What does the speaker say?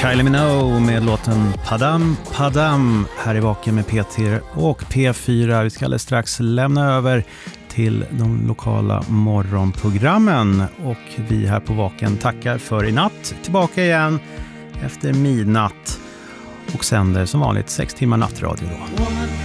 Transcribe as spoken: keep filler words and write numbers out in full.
Kylie Minogue med låten Padam Padam här i Vaken med P T och P fyra. Vi ska alldeles strax lämna över till de lokala morgonprogrammen och vi här på Vaken tackar för i natt. Tillbaka igen efter midnatt och sänder som vanligt sex timmar nattradio då.